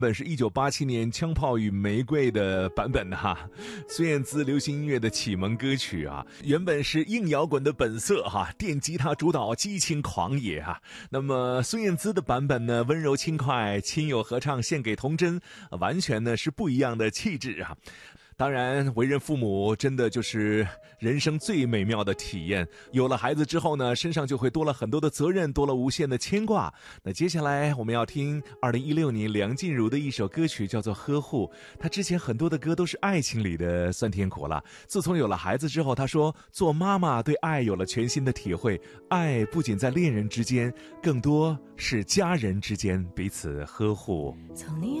本是1987年《枪炮与玫瑰》的版本哈，孙燕姿流行音乐的启蒙歌曲啊，原本是硬摇滚的本色哈，电吉他主导，激情狂野哈。那么孙燕姿的版本呢，温柔轻快，亲友合唱献给童真，完全呢是不一样的气质啊。当然，为人父母真的就是人生最美妙的体验。有了孩子之后呢，身上就会多了很多的责任，多了无限的牵挂。那接下来我们要听2016年梁静茹的一首歌曲，叫做《呵护》。她之前很多的歌都是爱情里的酸甜苦辣。自从有了孩子之后，她说做妈妈对爱有了全新的体会。爱不仅在恋人之间，更多是家人之间彼此呵护。 从你